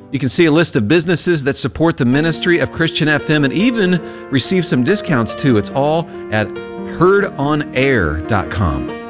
You can see a list of businesses that support the ministry of Christian FM and even receive some discounts too. It's all at heardonair.com.